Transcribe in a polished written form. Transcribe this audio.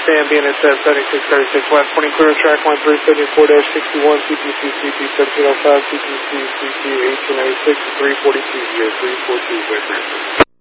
understand, being at 7636 West, pointing clear of track line 374-61, CPC CP 1705, CPC CP 1806, 342 here, 342 West.